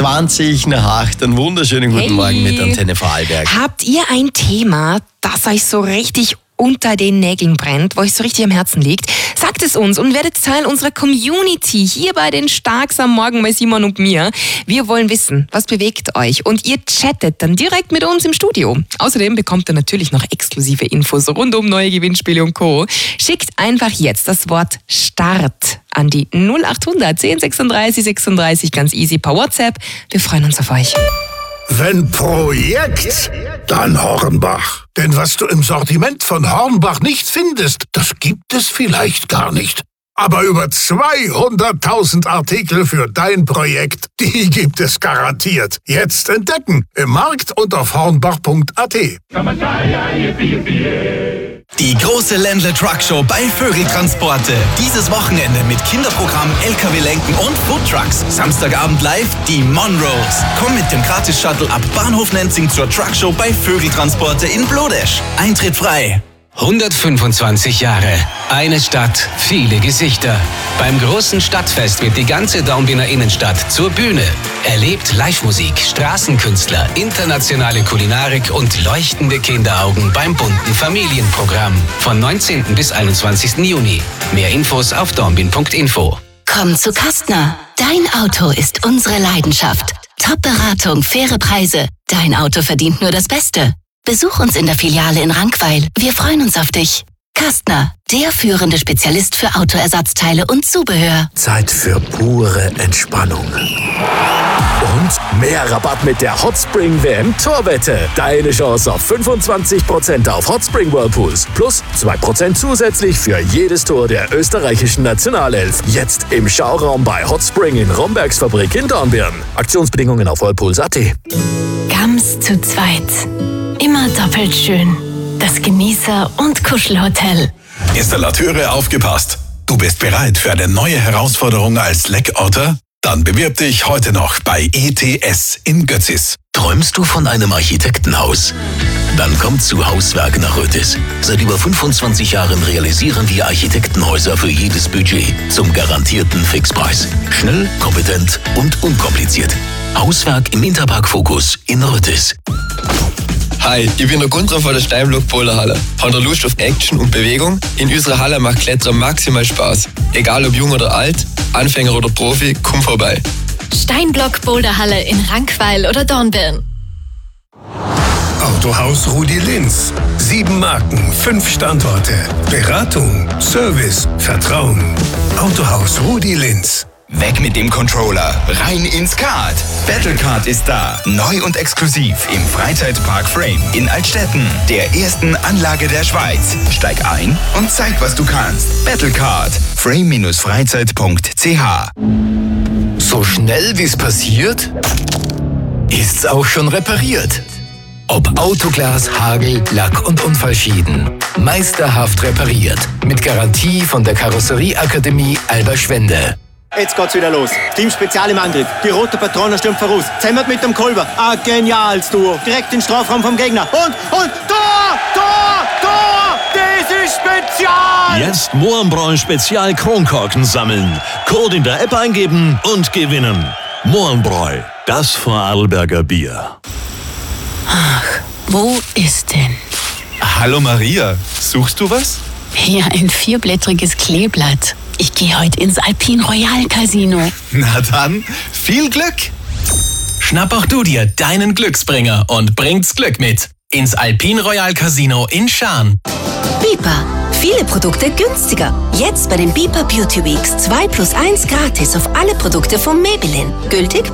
20 nach 8. Einen wunderschönen guten Morgen mit Antenne Vorarlberg. Habt ihr ein Thema, das euch so richtig unter den Nägeln brennt, wo euch so richtig am Herzen liegt? Sagt es uns und werdet Teil unserer Community hier bei den Starks am Morgen bei Simon und mir. Wir wollen wissen, was bewegt euch, und ihr chattet dann direkt mit uns im Studio. Außerdem bekommt ihr natürlich noch exklusive Infos rund um neue Gewinnspiele und Co. Schickt einfach jetzt das Wort Start an die 0800 10 36 36, ganz easy per WhatsApp. Wir freuen uns auf euch. Wenn Projekt, dann Hornbach. Denn was du im Sortiment von Hornbach nicht findest, das gibt es vielleicht gar nicht. Aber über 200.000 Artikel für dein Projekt, die gibt es garantiert. Jetzt entdecken im Markt und auf hornbach.at. Die große Ländle Truck Show bei Vögeltransporte. Dieses Wochenende mit Kinderprogramm, LKW-Lenken und Foodtrucks. Samstagabend live die Monroes. Komm mit dem Gratis-Shuttle ab Bahnhof Nenzing zur Truck Show bei Vögeltransporte in Blodesch. Eintritt frei. 125 Jahre, eine Stadt, viele Gesichter. Beim großen Stadtfest wird die ganze Dornbirner Innenstadt zur Bühne. Erlebt Live-Musik, Straßenkünstler, internationale Kulinarik und leuchtende Kinderaugen beim bunten Familienprogramm. Von 19. bis 21. Juni. Mehr Infos auf dornbirn.info. Komm zu Kastner. Dein Auto ist unsere Leidenschaft. Top-Beratung, faire Preise. Dein Auto verdient nur das Beste. Besuch uns in der Filiale in Rankweil. Wir freuen uns auf dich. Kastner, der führende Spezialist für Autoersatzteile und Zubehör. Zeit für pure Entspannung. Und mehr Rabatt mit der Hotspring WM Torwette. Deine Chance auf 25% auf Hotspring Whirlpools. Plus 2% zusätzlich für jedes Tor der österreichischen Nationalelf. Jetzt im Schauraum bei Hotspring in Rombergs Fabrik in Dornbirn. Aktionsbedingungen auf whirlpools.at. Gams zu zweit. Immer doppelt schön. Das Genießer- und Kuschelhotel. Installateure, aufgepasst. Du bist bereit für eine neue Herausforderung als Leckorter? Dann bewirb dich heute noch bei ETS in Götzis. Träumst du von einem Architektenhaus? Dann kommt zu Hauswerk nach Rötis. Seit über 25 Jahren realisieren wir Architektenhäuser für jedes Budget zum garantierten Fixpreis. Schnell, kompetent und unkompliziert. Hauswerk im Interpark Fokus in Rötis. Hi, ich bin der Gunther von der Steinblock Boulderhalle. Habt ihr Lust auf Action und Bewegung? In unserer Halle macht Klettern maximal Spaß. Egal ob jung oder alt, Anfänger oder Profi, komm vorbei. Steinblock Boulderhalle in Rankweil oder Dornbirn. Autohaus Rudi Linz. 7 Marken, 5 Standorte. Beratung, Service, Vertrauen. Autohaus Rudi Linz. Weg mit dem Controller, rein ins Kart. Battlecard ist da, neu und exklusiv im Freizeitpark Frame in Altstetten, der ersten Anlage der Schweiz. Steig ein und zeig, was du kannst. Battlecard, frame-freizeit.ch. So schnell wie es passiert, ist's auch schon repariert. Ob Autoglas, Hagel, Lack und Unfallschäden. Meisterhaft repariert. Mit Garantie von der Karosserieakademie Alberschwende. Jetzt geht's wieder los. Team Spezial im Angriff. Die rote Patrone stürmt voraus. Zemmert mit dem Kolber. Ein geniales Duo. Direkt in den Strafraum vom Gegner. Und Tor! Tor! Tor! Das ist Spezial! Jetzt Mohrenbräu Spezial Kronkorken sammeln. Code in der App eingeben und gewinnen. Mohrenbräu, das Vorarlberger Bier. Ach, wo ist denn? Hallo Maria, suchst du was? Hier ein 4-blättriges Kleeblatt. Ich gehe heute ins Alpine Royal Casino. Na dann, viel Glück! Schnapp auch du dir deinen Glücksbringer und bringt's Glück mit ins Alpine Royal Casino in Schaan. Bipa. Viele Produkte günstiger. Jetzt bei den Bipa Beauty Weeks 2+1 gratis auf alle Produkte von Maybelline. Gültig